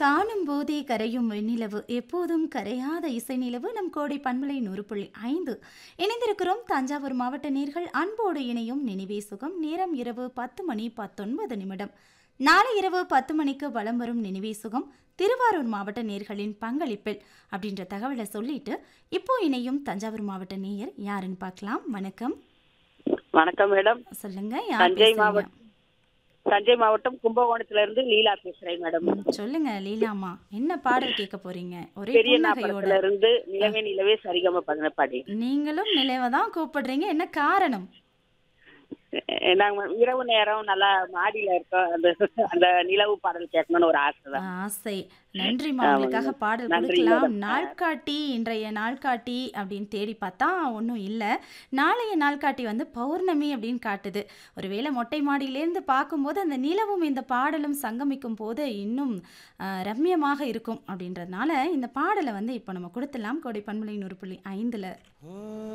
காணும் போதே கரையும் வெண்ணிலவு எப்போதும் கரையாத இசை நிலவு நம் கோடை பண்பலை 100.5 இணைந்திருக்கிறோம். தஞ்சாவூர் மாவட்ட நேர்கள் அன்போடு இணையும் நினைவே சுகம். நேரம் இரவு 10:19. நாளை இரவு 10 மணிக்கு வலம் வரும் நினைவே சுகம் திருவாரூர் மாவட்ட நேர்களின் பங்களிப்பில் அப்படின்ற தகவலை சொல்லிட்டு இப்போ இணையும் தஞ்சாவூர் மாவட்ட நேயர் யாருன்னு பார்க்கலாம். வணக்கம். வணக்கம் மேடம். சொல்லுங்க, யார் பேசுறீங்க? தஞ்சை மாவட்டம் கும்பகோணத்துல இருந்து லீலா பேசுறேன் மேடம். சொல்லுங்க லீலாமா, என்ன பாடல் கேட்க போறீங்க? ஒரே பெரிய புன்னகையோட. நாப்பரத்துல இருந்து நிலவே நிலவே சரிகம பாடி. நீங்களும் நிலைவை தான் கூப்பிடுறீங்க, என்ன காரணம்? நாங்க இரவு நேரம் நல்லா மாடியில இருக்கோம். அந்த நிலவு பாடல் கேட்கணும்னு ஒரு ஆசை தான். ஆசை. நன்றிமா, உங்களுக்காக பாடல் நன்றி கொடுக்கலாம். மேடம். நாள்காட்டி, இன்றைய நாள்காட்டி அப்படின்னு தேடி பார்த்தா ஒன்றும் இல்லை. நாளைய நாள்காட்டி வந்து பௌர்ணமி அப்படின்னு காட்டுது. ஒருவேளை மொட்டை மாடியிலேருந்து பார்க்கும்போது அந்த நிலவும் இந்த பாடலும் சங்கமிக்கும் போது இன்னும் ரம்மியமாக இருக்கும் அப்படின்றதுனால இந்த பாடலை வந்து இப்போ நம்ம கொடுத்துடலாம். கோடை பண்பலை 100.5.